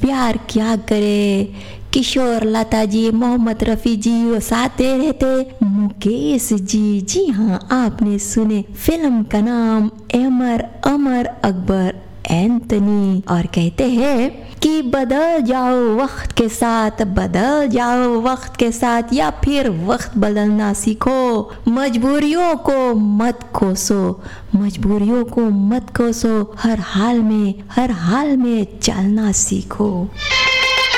प्यार क्या करे। किशोर लता जी, मोहम्मद रफ़ी जी वो साथ दे रहे थे। मुकेश जी, जी हाँ आपने सुने फिल्म का नाम अमर अकबर एंथनी। और कहते हैं कि बदल जाओ वक्त के साथ, बदल जाओ वक्त के साथ, या फिर वक्त बदलना सीखो। मजबूरियों को मत कोसो, मजबूरियों को मत कोसो, हर हाल में चलना सीखो।